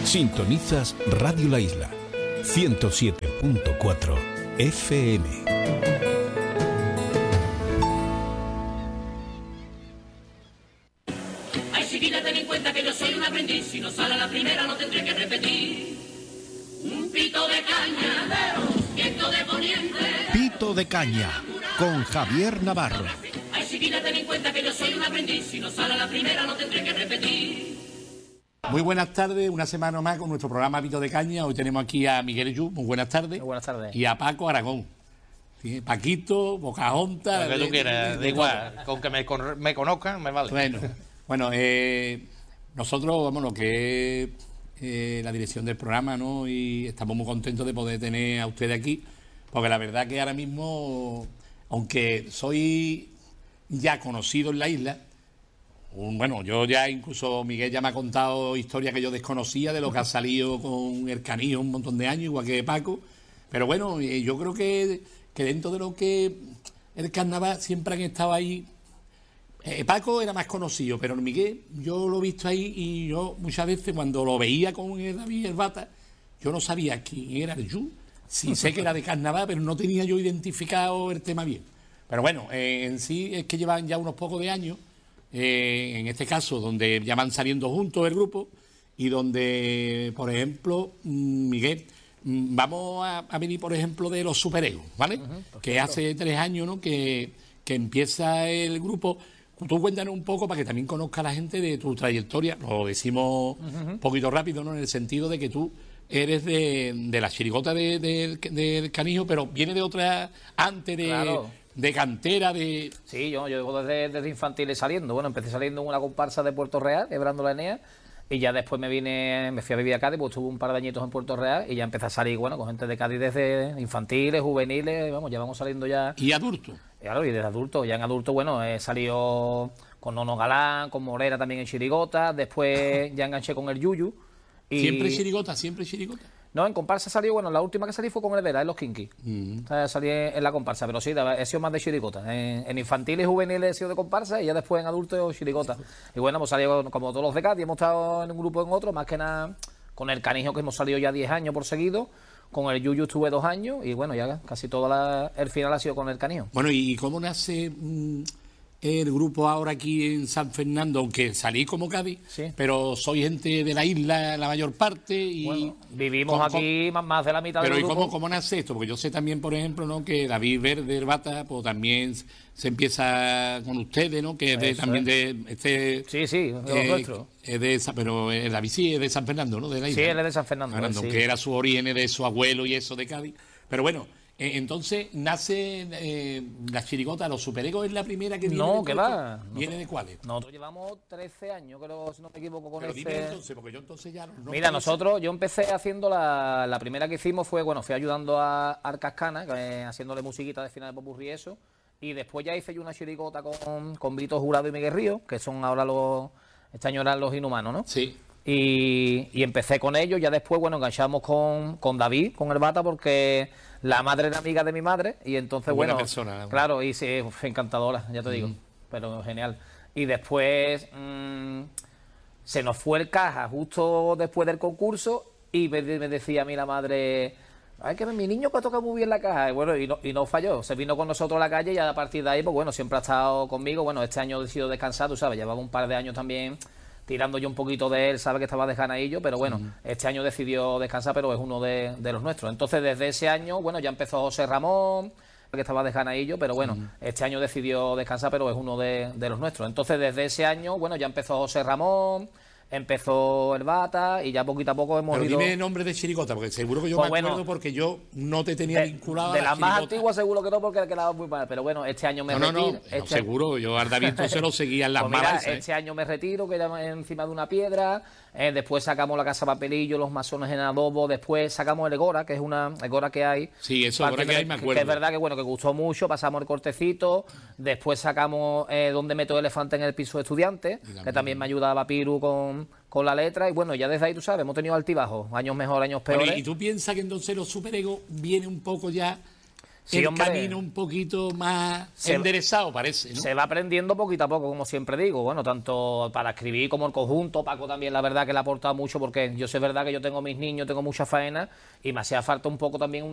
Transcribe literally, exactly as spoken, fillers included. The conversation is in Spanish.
Sintonizas Radio La Isla, ciento siete punto cuatro F M. Ay, chiquilla, ten en cuenta que yo soy un aprendiz. Si no sale a la primera, no tendré que repetir. Un pito de caña, viento de poniente. Pito de caña, con Javier Navarro. Ay, chiquilla, ten en cuenta que yo soy un aprendiz. Si no sale a la primera, no tendré que repetir. Muy buenas tardes, una semana más con nuestro programa Pito de Caña. Hoy tenemos aquí a Miguel Yu, muy buenas tardes. Muy buenas tardes. Y a Paco Aragón. ¿Sí? Paquito, Pocahontas. Lo que tú de, quieras, de, de, da de igual, todo. con que me, con, me conozcan me vale. Bueno, bueno eh, nosotros, vamos, lo que es eh, la dirección del programa, ¿no? Y estamos muy contentos de poder tener a ustedes aquí, porque la verdad que ahora mismo, aunque soy ya conocido en la isla, bueno, yo ya incluso Miguel ya me ha contado historias que yo desconocía de lo que ha salido con el Canillo un montón de años, igual que Paco. Pero bueno, yo creo que, que dentro de lo que el carnaval siempre han estado ahí. Eh, Paco era más conocido, pero Miguel yo lo he visto ahí y yo muchas veces cuando lo veía con el David Herbata, yo no sabía quién era el Yu. Sí sé que era de carnaval, pero no tenía yo identificado el tema bien. Pero bueno, eh, en sí es que llevan ya unos pocos de años. Eh, en este caso, donde ya van saliendo juntos el grupo y donde, por ejemplo, Miguel, vamos a, a venir, por ejemplo, de los superegos, ¿vale? Uh-huh, que hace tres años, ¿no? Que, que empieza el grupo. Tú cuéntanos un poco para que también conozca la gente de tu trayectoria. Lo decimos uh-huh. un poquito rápido, ¿no? En el sentido de que tú eres de, de la chirigota de, de, del Canijo, pero viene de otra antes de... Claro. De cantera, de... Sí, yo, yo llevo desde, desde infantiles saliendo. Bueno, empecé saliendo en una comparsa de Puerto Real, quebrando la Enea, y ya después me vine, me fui a vivir a Cádiz, pues estuve un par de añitos en Puerto Real, y ya empecé a salir, bueno, con gente de Cádiz desde infantiles, juveniles, vamos, ya vamos saliendo ya... ¿Y adultos? Claro, y desde adultos. Ya en adultos, bueno, he salido con Nono Galán, con Morera también en chirigota, después ya enganché con el Yuyu. Y... ¿Siempre chirigota? ¿Siempre chirigota? No, en comparsa salió, bueno, la última que salí fue con Heredera, en los Kinky. Mm. O sea, salí en la comparsa, pero sí, he sido más de chirigota. En, en infantiles y juveniles he sido de comparsa y ya después en adultos chirigota. Y bueno, hemos salido como todos los de Cádiz, hemos estado en un grupo en otro, más que nada con el Canijo, que hemos salido ya diez años por seguido. Con el Yuyu estuve dos años y bueno, ya casi todo la, el final ha sido con el Canijo. Bueno, ¿y cómo nace mmm, el grupo ahora aquí en San Fernando? Aunque salí como Cádiz, sí, pero soy gente de la isla la mayor parte y... Bueno, vivimos ¿cómo, aquí cómo, más de la mitad pero del grupo. grupo. Pero ¿y cómo, cómo nace esto? Porque yo sé también, por ejemplo, ¿no? que David Verde, Herbata, pues también se empieza con ustedes, ¿no? Que es de, también es. de... este Sí, sí, de los eh, nuestros. Es de esa, pero eh, David sí es de San Fernando, ¿no? De la isla. Sí, él es de San Fernando. Fernando, sí. Que era su origen de su abuelo y eso de Cádiz. Pero bueno... Entonces, nace eh, la chirigota, los superegos es la primera que viene. No, de que va. ¿Viene de cuáles? Nosotros llevamos trece años, creo, si no me equivoco, con Pero ese... dime entonces, porque yo entonces ya no... Mira, nosotros, yo empecé haciendo la, la primera que hicimos fue, bueno, fui ayudando a Arcascana, eh, haciéndole musiquita de final de popurrí y eso, y después ya hice yo una chirigota con, con Brito Jurado y Miguel Río, que son ahora los, este año eran los Inhumanos, ¿no? Sí. Y, y empecé con ellos, ya después, bueno, enganchamos con, con David, con el Bata, porque la madre era amiga de mi madre, y entonces, buena bueno, persona, claro, y sí, fue encantadora, ya te digo, mm. pero genial. Y después mmm, se nos fue el caja justo después del concurso, y me, me decía a mí la madre, ay, que mi niño que toca muy bien la caja, y bueno, y no, y no falló, se vino con nosotros a la calle, y a partir de ahí, pues bueno, siempre ha estado conmigo, bueno, este año he decidido descansar, tú sabes, llevaba un par de años también tirando yo un poquito de él, sabe que estaba de Janaillo, pero bueno, mm. este año decidió descansar, pero es uno de, de los nuestros. Entonces, desde ese año, bueno, ya empezó José Ramón, que estaba de Janaillo, pero bueno, mm. este año decidió descansar, pero es uno de, de los nuestros. Entonces, desde ese año, bueno, ya empezó José Ramón, empezó el Bata y ya poquito a poco hemos pero ido... dime nombre de chirigota, porque seguro que yo pues me acuerdo bueno, porque yo no te tenía de, vinculado de a la las más chirigota. antiguas seguro que no, porque le quedaba muy mal, pero bueno, este año me no, retiro... No, no, este no seguro, yo al David entonces lo seguía en las pues mira, malas. este ¿eh? año me retiro, que ya encima de una piedra, eh, después sacamos la Casa Papelillo, los masones en adobo, después sacamos el Egora, que es una Egora que hay... Sí, eso ahora que hay me acuerdo. Que es verdad que bueno, que gustó mucho, pasamos el cortecito, después sacamos eh, Donde meto el elefante en el piso de estudiantes, que también me ayudaba Piru con... con la letra, y bueno, ya desde ahí, tú sabes, hemos tenido altibajos, años mejor, años peores. Bueno, ¿y tú piensas que entonces los superegos viene un poco ya Sí, el hombre. camino un poquito más Se- enderezado, parece, ¿no? Se va aprendiendo poquito a poco, como siempre digo. Bueno, tanto para escribir como el conjunto. Paco también, la verdad, que le ha aportado mucho, porque yo sé verdad que yo tengo mis niños, tengo mucha faena y me hacía falta un poco también una